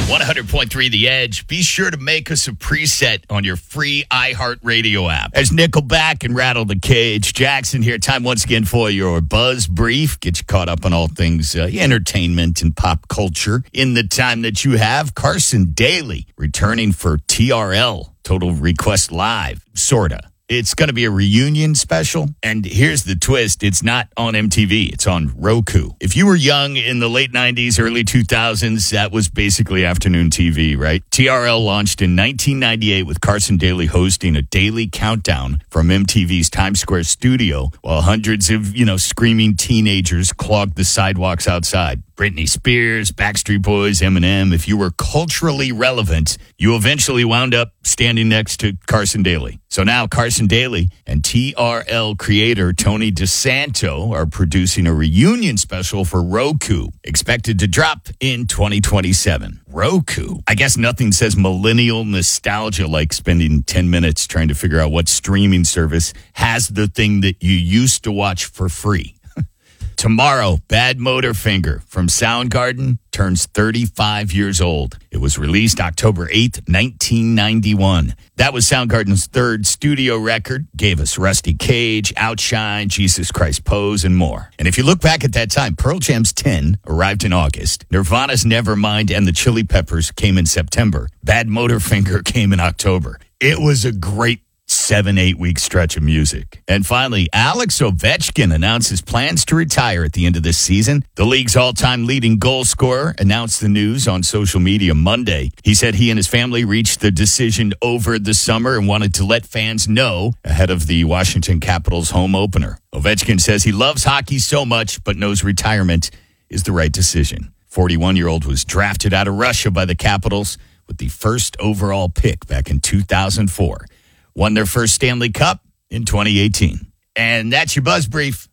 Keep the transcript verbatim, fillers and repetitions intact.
one hundred point three The Edge. Be sure to make us a preset on your free iHeartRadio app. As Nickelback and Rattle the Cage, Jackson here. Time once again for your Buzz Brief. Get you caught up on all things uh, entertainment and pop culture. In the time that you have, Carson Daly returning for T R L, Total Request Live, sorta. It's going to be a reunion special, and here's the twist. It's not on M T V. It's on Roku. If you were young in the late nineties, early two thousands, that was basically afternoon T V, right? T R L launched in nineteen ninety-eight with Carson Daly hosting a daily countdown from M T V's Times Square studio while hundreds of, you know, screaming teenagers clogged the sidewalks outside. Britney Spears, Backstreet Boys, Eminem. If you were culturally relevant, you eventually wound up standing next to Carson Daly. So now Carson Daly and T R L creator Tony DeSanto are producing a reunion special for Roku, expected to drop in twenty twenty-seven. Roku. I guess nothing says millennial nostalgia like spending ten minutes trying to figure out what streaming service has the thing that you used to watch for free. Tomorrow, Badmotorfinger from Soundgarden turns thirty-five years old. It was released October eighth, nineteen ninety-one. That was Soundgarden's third studio record, gave us Rusty Cage, Outshine, Jesus Christ Pose, and more. And if you look back at that time, Pearl Jam's ten arrived in August, Nirvana's Nevermind and the Chili Peppers came in September, Badmotorfinger came in October. It was a great seven, eight-week stretch of music. And finally, Alex Ovechkin announces plans to retire at the end of this season. The league's all-time leading goal scorer announced the news on social media Monday. He said he and his family reached the decision over the summer and wanted to let fans know ahead of the Washington Capitals home opener. Ovechkin says he loves hockey so much, but knows retirement is the right decision. forty-one-year-old was drafted out of Russia by the Capitals with the first overall pick back in two thousand four. Won their first Stanley Cup in twenty eighteen. And that's your Buzz Brief.